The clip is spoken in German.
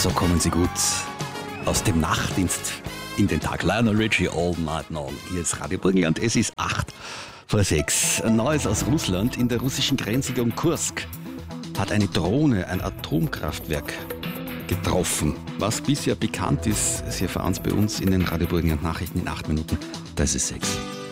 So kommen Sie gut aus dem Nachtdienst in den Tag. Lionel Richie, All Night Long. Hier ist Radio Burgenland. Es ist 5:08. Ein Neues aus Russland. In der russischen Grenzsiedlung Kursk hat eine Drohne ein Atomkraftwerk getroffen. Was bisher bekannt ist, Sie erfahren es bei uns in den Radio Burgenland Nachrichten in 8 Minuten. Das ist 6.